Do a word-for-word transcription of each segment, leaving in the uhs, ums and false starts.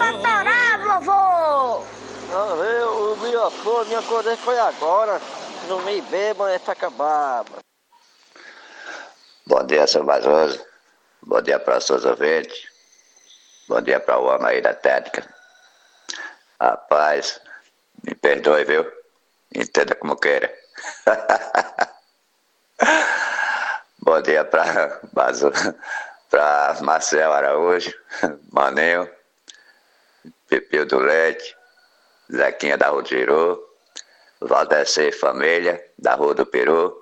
pra torar, vovô! Não, eu, o meu avô, minha acordei foi agora. Dormi bem, mas tá acabado. Bom dia, seu Vazoso. Bom dia para os seus ouvintes. Bom dia para o homem aí da técnica. Rapaz, me perdoe, viu? Entenda como queira. Bom dia para para Marcel Araújo, Maninho, Pipio do Leite, Zequinha da Rua do Giru, Valdecir Família, da Rua do Peru,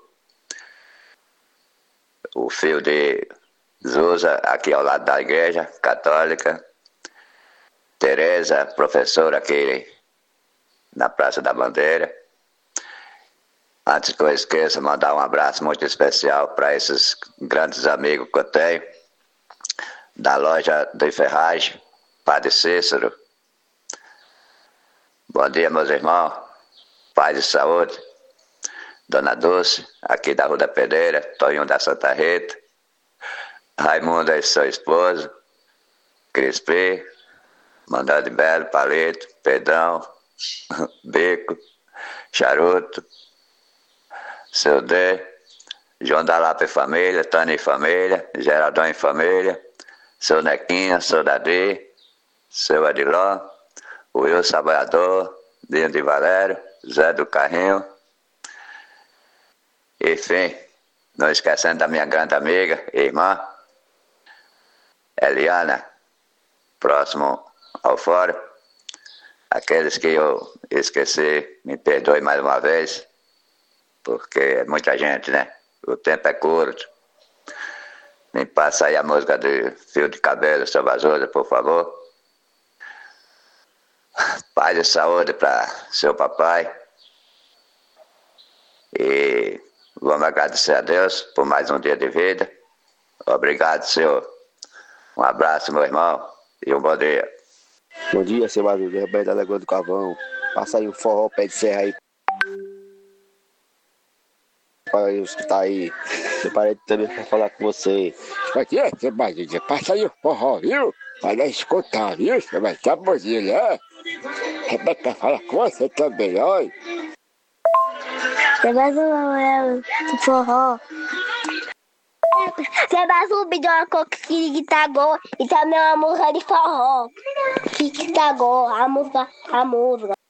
o filho de Zuza, aqui ao lado da igreja católica, Tereza, professora aqui na Praça da Bandeira. Antes que eu esqueça, mandar um abraço muito especial para esses grandes amigos que eu tenho, da loja de ferragem, Padre Cícero. Bom dia, meus irmãos, paz e saúde. Dona Dulce, aqui da Rua da Pedreira, Toninho da Santa Rita, Raimundo e seu esposo, Crispi, Mandado de Belo, Palito, Pedrão, Bico, Charuto, Seu D, João da Lapa e família, Tânia e família, Geraldão e família, Seu Nequinha, Seu Dadi, Seu Adiló, Will Trabalhador, Dinho de Valério, Zé do Carrinho. Enfim, não esquecendo da minha grande amiga e irmã, Eliana, próximo ao fórum. Aqueles que eu esqueci, me perdoe mais uma vez, porque é muita gente, né? O tempo é curto. Me passa aí a música de Fio de Cabelo, seu Vazoso, por favor. Paz e saúde para seu papai. E vamos agradecer a Deus por mais um dia de vida. Obrigado, senhor. Um abraço, meu irmão, e um bom dia. Bom dia, seu Vazoso, Roberto da Lagoa do Cavão. Passa aí um forró, pé de serra aí. Para eu escutar aí. Eu parei também para falar com você. Bom dia, seu Vazoso. Passa aí o forró, viu? Para escutar, viu? Você vai estar bonzinho, né? Rebeca fala com você também, olha. Você vai o forró. Você vai subir de uma coca que tá boa e também uma música de forró. Que tá boa, a música, a música.